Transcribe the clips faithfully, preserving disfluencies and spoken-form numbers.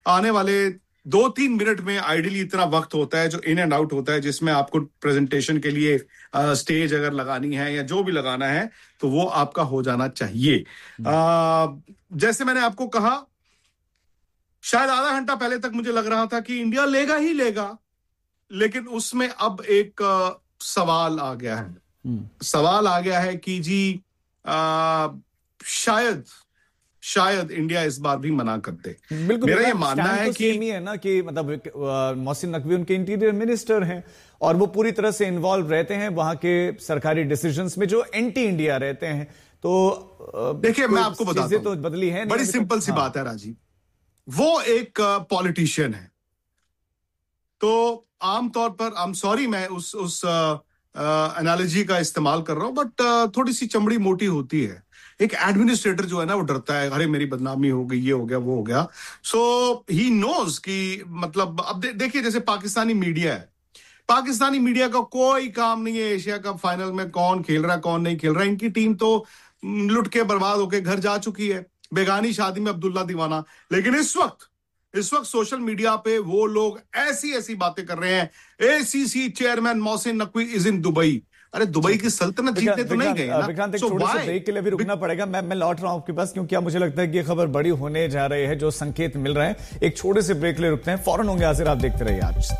आने वाले दो तीन मिनट में आइडियली इतना वक्त होता है जो इन एंड आउट होता है, जिसमें आपको प्रेजेंटेशन के लिए स्टेज अगर लगानी है या जो भी लगाना है तो वो आपका हो जाना चाहिए। आ, जैसे मैंने आपको कहा, शायद आधा घंटा पहले तक मुझे लग रहा था कि इंडिया लेगा ही लेगा, लेकिन उसमें अब एक आ, सवाल आ गया है। सवाल आ गया है कि जी आ, शायद शायद इंडिया इस बार भी मना कर दे। बिल्कुल, मेरा ये मानना है तो कि सेम ही है ना कि मतलब मोहसिन नकवी उनके इंटीरियर मिनिस्टर हैं और वो पूरी तरह से इन्वॉल्व रहते हैं वहां के सरकारी डिसीजंस में जो एंटी इंडिया रहते हैं। तो देखिए, मैं आपको बताता हूं, तो बदली है, बड़ी सिंपल सी बात है राजीव। वो एक पॉलिटिशियन है, तो आमतौर पर आई एम सॉरी मैं उस उस एनालॉजी का इस्तेमाल कर रहा हूं, बट थोड़ी सी चमड़ी मोटी होती है। एक एडमिनिस्ट्रेटर जो है ना, वो डरता है, अरे मेरी बदनामी हो गई, ये हो गया, वो हो गया। सो ही नोज कि मतलब अब दे, देखिए जैसे पाकिस्तानी मीडिया है, पाकिस्तानी मीडिया का कोई काम नहीं है एशिया कप फाइनल में कौन खेल रहा है कौन नहीं खेल रहा है। इनकी टीम तो लुट के बर्बाद होके घर जा चुकी है, बेगानी शादी में अब्दुल्ला दीवाना। लेकिन इस वक्त इस वक्त सोशल मीडिया पे वो लोग ऐसी ऐसी बातें कर रहे हैं, ACC chairman Mohsin Naqvi is in Dubai. अरे दुबई की सल्तनत जीतने तो नहीं गए ना। विक्रांत, एक छोटे से ब्रेक के लिए भी रुकना पड़ेगा। मैं मैं लौट रहा हूं आपके पास, क्योंकि मुझे लगता है कि ये खबर बड़ी होने जा रही है, जो संकेत मिल रहे हैं। एक छोटे से ब्रेक के लिए रुकते हैं, फौरन होंगे हाजिर। आप देखते रहिए आज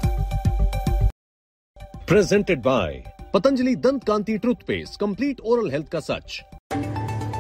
प्रेजेंटेड बाय पतंजलि दंत कांति टूथपेस्ट, कंप्लीट ओरल हेल्थ का सच।